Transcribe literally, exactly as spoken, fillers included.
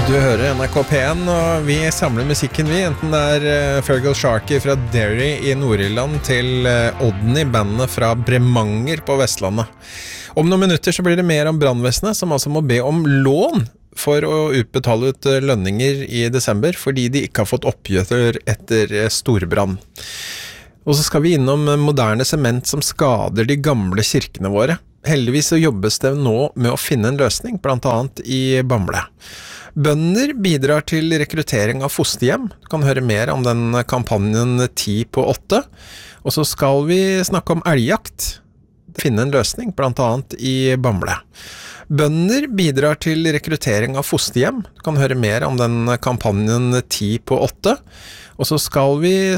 Du hører N R K P en, og vi samler musikken vi, enten det er uh, Fergal Sharkey fra Derry i Nord-Irland til uh, Odden i bandet fra Bremanger på Vestlandet. Om noen minutter så blir det mer om brannvesenet, som altså må be om lån for å utbetale ut uh, lønninger i desember, fordi de ikke har fått oppgjør etter uh, storbrann. Og så skal vi innom moderne sement som skader de gamle kirkene våre. Heldigvis så jobbes det nå med å finne en løsning, blant annet i Bamble. Bønder bidrar til rekruttering av fosterhjem. Du kan høre mer om den kampanjen ti på åtte. Og så skal vi snakke om elgjakt. Finne en løsning, blant annet i Bamble. Bønder bidrar til rekruttering av fosterhjem. Du kan høre mer om den kampanjen ti på åtte. Og så skal vi